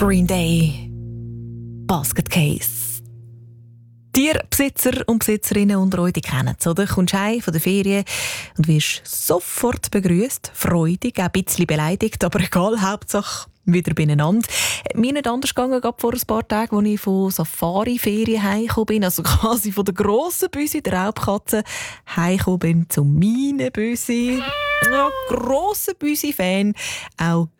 Green Day, Basket Case. Tierbesitzer und Besitzerinnen unter euch, die kennen es, oder? Kommst heim von der Ferien und wirst sofort begrüßt, freudig, auch ein bisschen beleidigt, aber egal, Hauptsache wieder beieinander. Mir nicht anders gegangen, gerade vor ein paar Tagen, als ich von Safari-Ferien heimgekommen bin, also quasi von der grossen Büsi, der Raubkatze, heimgekommen bin zu meinen Büsi. Ja, grosser Büsi-Fan, auch